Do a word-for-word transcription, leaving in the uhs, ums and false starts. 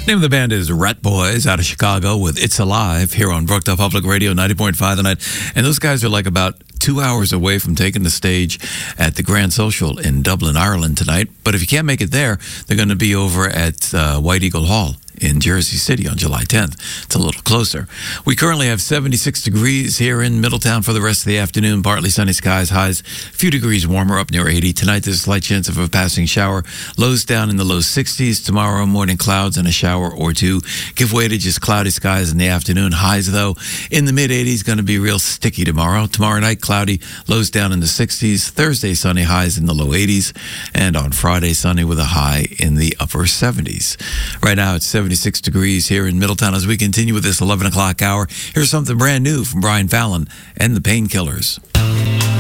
Name of the band is Rat Boys out of Chicago with It's Alive here on Brookdale Public Radio ninety point five tonight. And those guys are like about two hours away from taking the stage at the Grand Social in Dublin, Ireland tonight. But if you can't make it there, they're going to be over at uh, White Eagle Hall in Jersey City on July tenth. It's a little closer. We currently have seventy-six degrees here in Middletown for the rest of the afternoon. Partly sunny skies, highs a few degrees warmer up near eighty. Tonight there's a slight chance of a passing shower. Lows down in the low sixties. Tomorrow morning clouds and a shower or two. Give way to just cloudy skies in the afternoon. Highs though in the mid eighties. Going to be real sticky tomorrow. Tomorrow night cloudy. Lows down in the sixties. Thursday sunny, highs in the low eighties. And on Friday sunny with a high in the upper seventies. Right now it's seventy-six degrees here in Middletown. As we continue with this eleven o'clock hour, here's something brand new from Brian Fallon and the Painkillers.